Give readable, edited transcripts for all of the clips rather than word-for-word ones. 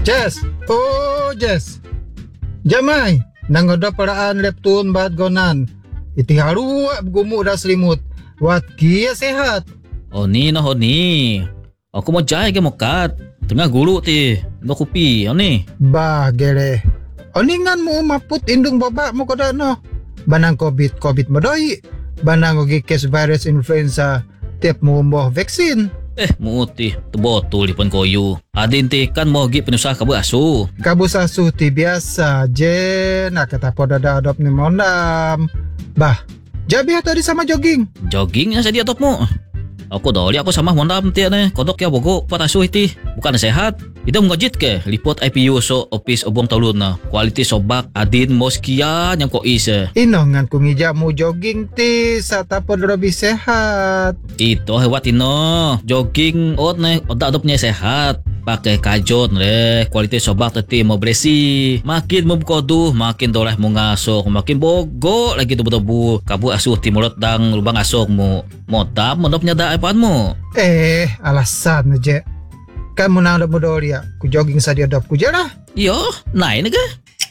Jess. Oh, Jess. Jamai. Nangoda paraan leptun bat gonan. Iti haru gumu dah selimut. Wat kia sehat. Oh ni. Aku mau jai ke mokat. Tengah guru ti. No kopi. Oh ni. Bah gere. Oningan mo maput indung babak mo koda no. Banang COVID madoi. Banang ogi case virus influenza. Tiap mo umboh vaksin. Muti. Betul di pun koyu. Adin ti kan mau gi penusah kabu asu. Kabus asuh ti biasa je. Nak kata poda ada adop ni mondam. Bah. Jabi tadi sama jogging. Jogging yang saya di atop mo. Aku doli aku sama mondam ti ne. Kodok ya bogo pot asu iti. Bukan sehat. Ida mengajit ke lipot IPU so office obong talun na. Kualiti sobak adin moskia yang ko isa. Inongan kung ija mo jogging ti sa tapod lebih sehat. Ito hewat ino. Jogging ot ne odak adopnya sehat. Pakai kajot le. Kualiti sobak teti mau beresi. Makin memkoduh makin doleh mo ngasok. Makin bogo lagi tubuh-tubuh. Kabu asuh timurot dang lubang asok mo. Motab menopnya da apaan mo. Alasan aja. Kamu nang ada mudoria. Ku jogging sa dia adop ku je lah. Yo, naik ke?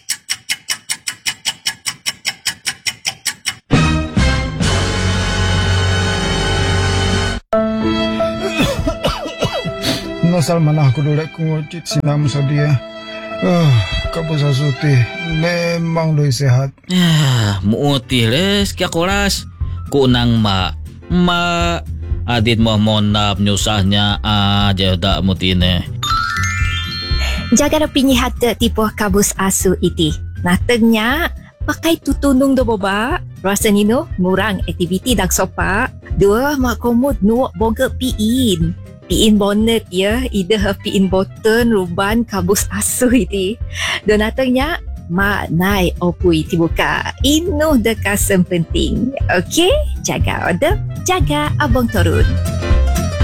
Nasal mana aku dolek ku ngocit sinam sa dia. Kabus asuti memang doi sehat. Muti les kya koras. Ku nang ma adit mo monap nyusahnya aja dak mutine. Jaga rapinya hati tipu kabus asu iti. Natengnya pakai tutunung do boba. Rasa nino murang aktiviti dak sopa. Dua mak komod nuak boga piin. Piin bonnet ya. Ida piin boten ruban kabus asu iti. Dan natengnya mak nai opui tibuka. Inu dekasem penting. Okey? Jaga odep, jaga abang turun.